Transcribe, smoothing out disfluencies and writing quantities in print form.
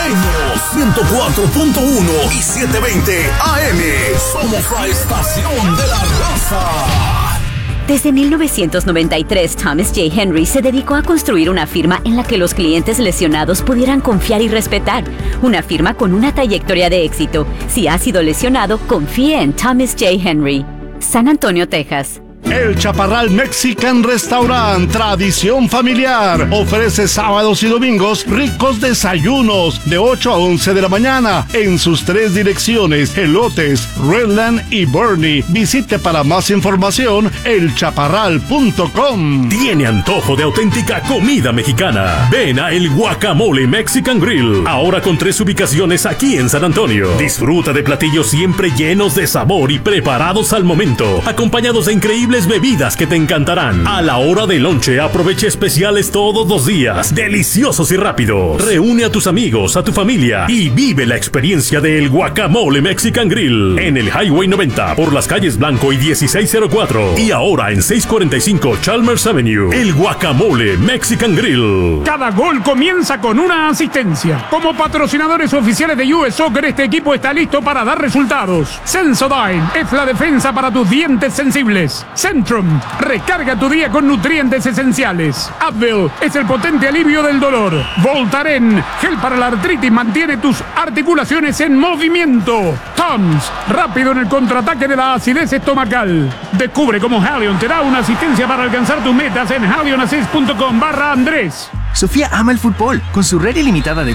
AM 104.1 y 720 AM. Somos la estación de la raza. Desde 1993, Thomas J. Henry se dedicó a construir una firma en la que los clientes lesionados pudieran confiar y respetar. Una firma con una trayectoria de éxito. Si ha sido lesionado, confíe en Thomas J. Henry. San Antonio, Texas. El Chaparral Mexican Restaurant, tradición familiar, ofrece sábados y domingos ricos desayunos de 8 a 11 de la mañana en sus 3 direcciones, Elotes, Redland y Bernie. Visite para más información elchaparral.com. ¿Tiene antojo de auténtica comida mexicana? Ven a El Guacamole Mexican Grill, ahora con 3 ubicaciones aquí en San Antonio. Disfruta de platillos siempre llenos de sabor y preparados al momento, acompañados de increíbles bebidas que te encantarán. A la hora de lonche, aprovecha especiales todos los días, deliciosos y rápidos. Reúne a tus amigos, a tu familia y vive la experiencia del Guacamole Mexican Grill en el Highway 90 por las calles Blanco y 1604 y ahora en 645 Chalmers Avenue. El Guacamole Mexican Grill. Cada gol comienza con una asistencia. Como patrocinadores oficiales de US Soccer, este equipo está listo para dar resultados. Sensodyne es la defensa para tus dientes sensibles. Centrum, recarga tu día con nutrientes esenciales. Advil es el potente alivio del dolor. Voltaren, gel para la artritis, mantiene tus articulaciones en movimiento. Tums, rápido en el contraataque de la acidez estomacal. Descubre cómo Halion te da una asistencia para alcanzar tus metas en halionassist.com/Andrés. Sofía ama el fútbol. Con su red ilimitada de